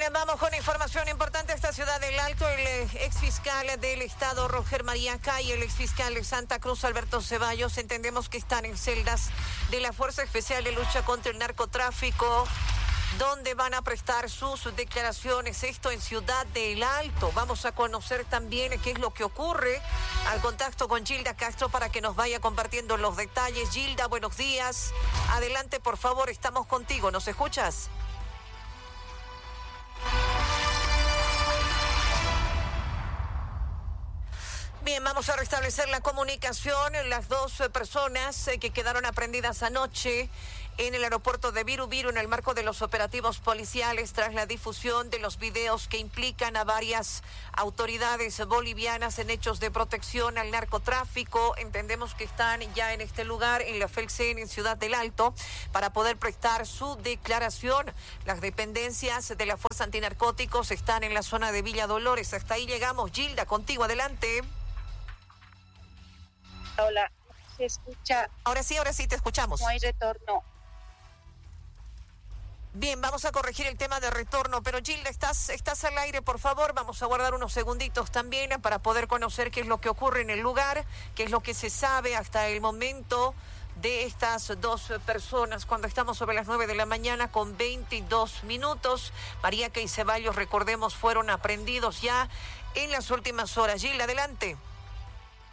vamos con información importante. Esta ciudad del Alto, el exfiscal del Estado, Roger Mariaca, y el exfiscal de Santa Cruz, Alberto Ceballos, entendemos que están en celdas de la Fuerza Especial de Lucha contra el Narcotráfico, donde van a prestar sus declaraciones, esto en Ciudad del Alto. Vamos a conocer también qué es lo que ocurre al contacto con Gilda Castro para que nos vaya compartiendo los detalles. Gilda, buenos días. Adelante, por favor, estamos contigo. ¿Nos escuchas? Bien, vamos a restablecer la comunicación. Las dos personas que quedaron aprendidas anoche en el aeropuerto de Viru Viru en el marco de los operativos policiales tras la difusión de los videos que implican a varias autoridades bolivianas en hechos de protección al narcotráfico. Entendemos que están ya en este lugar, en la FELCEN, en Ciudad del Alto, para poder prestar su declaración. Las dependencias de la Fuerza Antinarcóticos están en la zona de Villa Dolores. Hasta ahí llegamos. Gilda, contigo, adelante. Hola, ¿se escucha? Ahora sí, te escuchamos. No hay retorno. Bien, vamos a corregir el tema de retorno, pero Gilda, estás al aire, por favor. Vamos a guardar unos segunditos también para poder conocer qué es lo que ocurre en el lugar, qué es lo que se sabe hasta el momento de estas dos personas, cuando estamos sobre las 9 de la mañana con 22 minutos. Mariaca y Ceballos, recordemos, fueron aprehendidos ya en las últimas horas. Gilda, adelante.